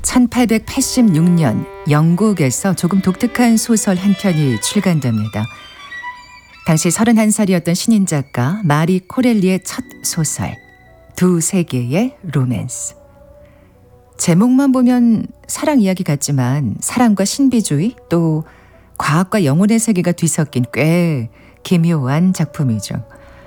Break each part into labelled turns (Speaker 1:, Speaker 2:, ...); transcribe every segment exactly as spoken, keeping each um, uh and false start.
Speaker 1: 천팔백팔십육 년 영국에서 조금 독특한 소설 한 편이 출간됩니다. 당시 서른한 살이었던 신인 작가 마리 코렐리의 첫 소설 두 세계의 로맨스. 제목만 보면 사랑 이야기 같지만 사랑과 신비주의 또 과학과 영혼의 세계가 뒤섞인 꽤 기묘한 작품이죠.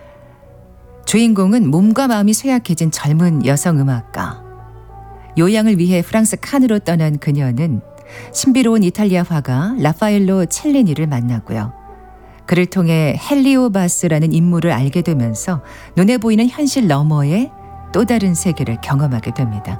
Speaker 1: 주인공은 몸과 마음이 쇠약해진 젊은 여성 음악가. 요양을 위해 프랑스 칸으로 떠난 그녀는 신비로운 이탈리아 화가 라파엘로 첼리니를 만나고요. 그를 통해 헬리오바스라는 인물을 알게 되면서 눈에 보이는 현실 너머의 또 다른 세계를 경험하게 됩니다.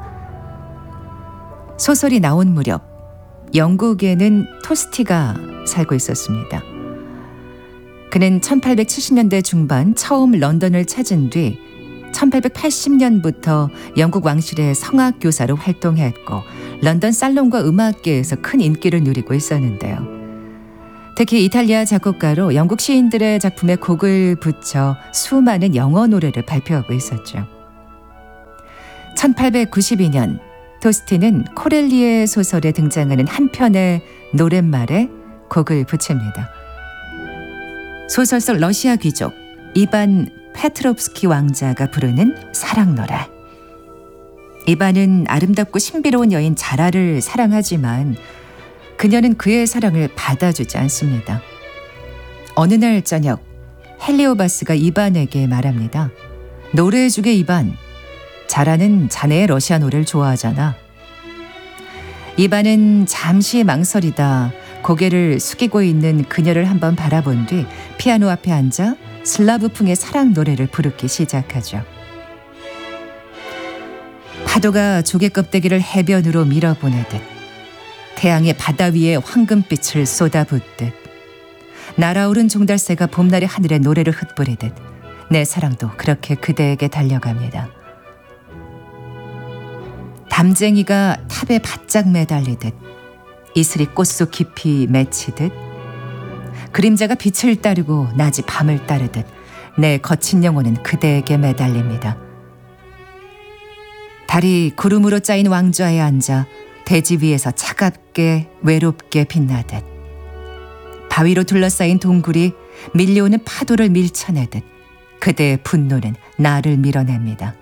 Speaker 1: 소설이 나온 무렵 영국에는 토스티가 살고 있었습니다. 그는 천팔백칠십 년대 중반 처음 런던을 찾은 뒤 천팔백팔십 년부터 영국 왕실의 성악 교사로 활동했고 런던 살롱과 음악계에서 큰 인기를 누리고 있었는데요. 특히 이탈리아 작곡가로 영국 시인들의 작품에 곡을 붙여 수많은 영어 노래를 발표하고 있었죠. 천팔백구십이 년 토스티는 코렐리의 소설에 등장하는 한 편의 노랫말에 곡을 붙입니다. 소설 속 러시아 귀족 이반 페트롭스키 왕자가 부르는 사랑 노래. 이반은 아름답고 신비로운 여인 자라를 사랑하지만 그녀는 그의 사랑을 받아주지 않습니다. 어느 날 저녁 헬리오바스가 이반에게 말합니다. 노래해주게 이반. 자라는 자네의 러시아 노래를 좋아하잖아. 이반은 잠시 망설이다 고개를 숙이고 있는 그녀를 한번 바라본 뒤 피아노 앞에 앉아 슬라브풍의 사랑 노래를 부르기 시작하죠. 파도가 조개 껍데기를 해변으로 밀어보내듯 태양의 바다 위에 황금빛을 쏟아붓듯 날아오른 종달새가 봄날의 하늘에 노래를 흩뿌리듯 내 사랑도 그렇게 그대에게 달려갑니다. 담쟁이가 탑에 바짝 매달리듯 이슬이 꽃속 깊이 맺히듯 그림자가 빛을 따르고 낮이 밤을 따르듯 내 거친 영혼은 그대에게 매달립니다. 달이 구름으로 짜인 왕좌에 앉아 대지 위에서 차갑게 외롭게 빛나듯 바위로 둘러싸인 동굴이 밀려오는 파도를 밀쳐내듯 그대의 분노는 나를 밀어냅니다.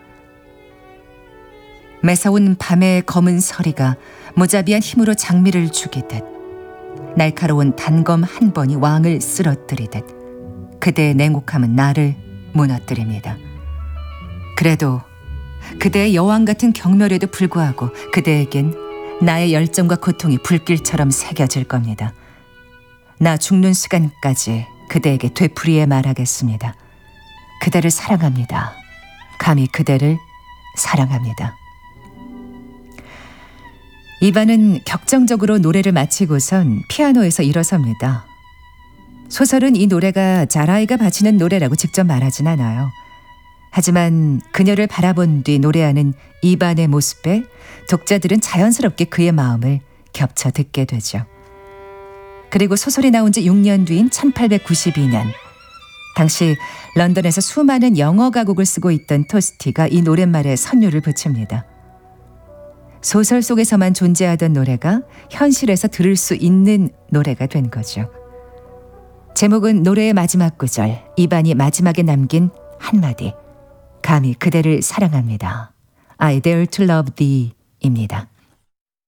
Speaker 1: 매서운 밤의 검은 서리가 무자비한 힘으로 장미를 죽이듯 날카로운 단검 한 번이 왕을 쓰러뜨리듯 그대의 냉혹함은 나를 무너뜨립니다. 그래도 그대의 여왕 같은 경멸에도 불구하고 그대에겐 나의 열정과 고통이 불길처럼 새겨질 겁니다. 나 죽는 시간까지 그대에게 되풀이해 말하겠습니다. 그대를 사랑합니다. 감히 그대를 사랑합니다. 이반은 격정적으로 노래를 마치고선 피아노에서 일어섭니다. 소설은 이 노래가 자라이가 바치는 노래라고 직접 말하진 않아요. 하지만 그녀를 바라본 뒤 노래하는 이반의 모습에 독자들은 자연스럽게 그의 마음을 겹쳐 듣게 되죠. 그리고 소설이 나온 지 육 년 뒤인 천팔백구십이 년 당시 런던에서 수많은 영어 가곡을 쓰고 있던 토스티가 이 노랫말에 선율을 붙입니다. 소설 속에서만 존재하던 노래가 현실에서 들을 수 있는 노래가 된 거죠. 제목은 노래의 마지막 구절, 이반이 마지막에 남긴 한마디. 감히 그대를 사랑합니다. I dare to love thee 입니다.